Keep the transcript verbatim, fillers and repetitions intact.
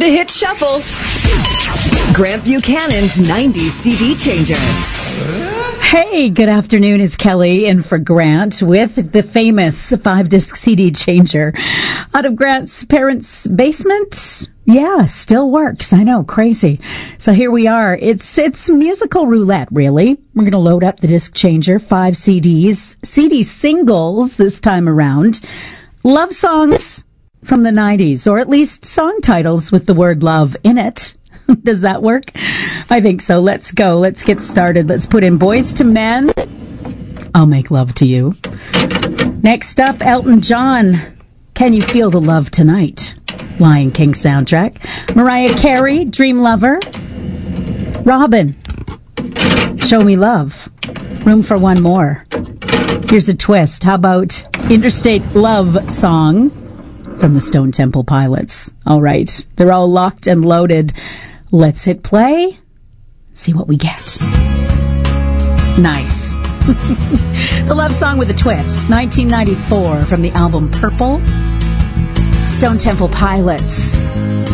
hit shuffle. Grant Buchanan's nineties C D changer. Hey, good afternoon. It's Kelly in for Grant with the famous five-disc C D changer out of Grant's parents' basement. Yeah, still works. I know, crazy. So here we are. It's it's musical roulette, really. We're going to load up the disc changer, five C Ds, C D singles this time around, love songs from the nineties, or at least song titles with the word love in it. Does that work? I think so. Let's go. Let's get started. Let's put in Boys to Men. I'll Make Love to You. Next up, Elton John. Can You Feel the Love Tonight? Lion King soundtrack. Mariah Carey, Dream Lover. Robin, Show Me Love. Room for one more. Here's a twist. How about Interstate Love Song from the Stone Temple Pilots? All right. They're all locked and loaded. Let's hit play. See what we get. Nice. The love song with a twist. nineteen ninety-four from the album Purple. Stone Temple Pilots.